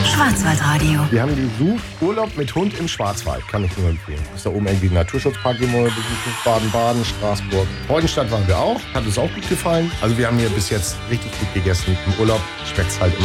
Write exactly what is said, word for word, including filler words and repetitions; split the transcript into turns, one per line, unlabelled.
Schwarzwaldradio.
Wir haben gesucht, Urlaub mit Hund im Schwarzwald, kann ich nur empfehlen. Ist da oben irgendwie ein Naturschutzpark, den wir besuchen. Baden-Baden, Straßburg. Freudenstadt waren wir auch, hat uns auch gut gefallen. Also wir haben hier bis jetzt richtig gut gegessen. Im Urlaub schmeckt es halt immer.